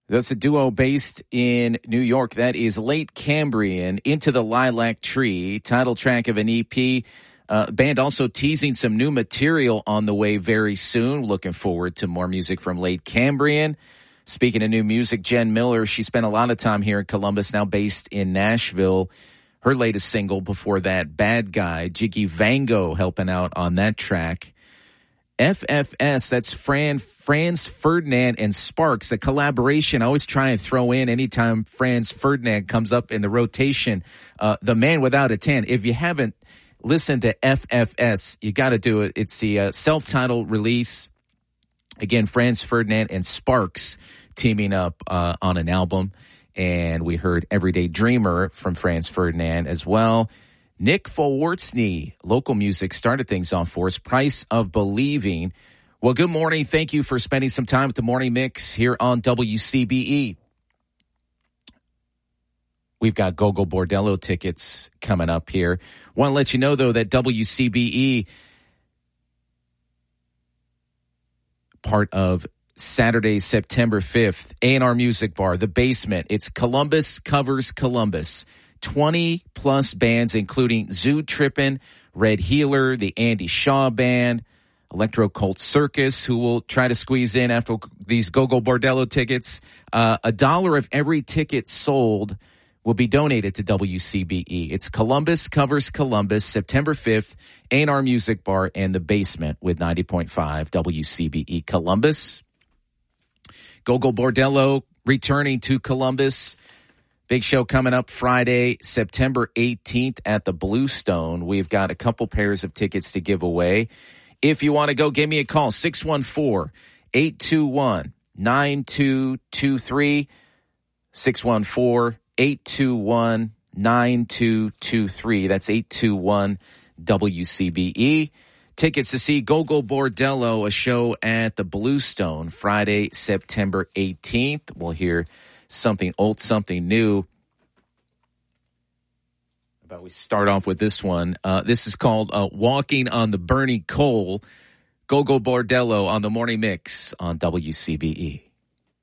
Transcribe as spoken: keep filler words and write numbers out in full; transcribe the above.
That's a duo based in New York. That is Late Cambrian, Into the Lilac Tree, title track of an E P. Uh, band also teasing some new material on the way very soon. Looking forward to more music from Late Cambrian. Speaking of new music, Jen Miller, she spent a lot of time here in Columbus, now based in Nashville. Her latest single before that, Bad Guy, Jiggy Vango helping out on that track. F F S, that's Fran, Franz Ferdinand and Sparks, a collaboration I always try and throw in anytime Franz Ferdinand comes up in the rotation. Uh, the Man Without a Tan. If you haven't listened to F F S, you got to do it. It's the uh, self-titled release. Again, Franz Ferdinand and Sparks teaming up uh, on an album. And we heard Everyday Dreamer from Franz Ferdinand as well. Nick Fowartsny, local music, started things off for us. Price of Believing. Well, good morning. Thank you for spending some time with the Morning Mix here on W C B E. We've got Gogol Bordello tickets coming up here. Want to let you know, though, that W C B E, part of Saturday, September fifth, A and R Music Bar, The Basement. It's Columbus Covers Columbus. twenty-plus bands, including Zoo Trippin', Red Healer, the Andy Shaw Band, Electro Cult Circus, who will try to squeeze in after these Gogol Bordello tickets. Uh, a dollar of every ticket sold will be donated to W C B E. It's Columbus Covers Columbus, September fifth, A and R Music Bar, and The Basement with ninety point five W C B E Columbus. Gogol Bordello returning to Columbus. Big show coming up Friday, September eighteenth at the Bluestone. We've got a couple pairs of tickets to give away. If you want to go, give me a call, six one four, eight two one, nine two two three, six one four, eight two one, nine two two three. That's eight two one W C B E. Tickets to see Gogol Bordello, a show at the Bluestone, Friday, September eighteenth. We'll hear something old, something new. About we start off with this one. Uh, this is called uh, Walking on the Burning Coal. Gogol Bordello on the Morning Mix on W C B E.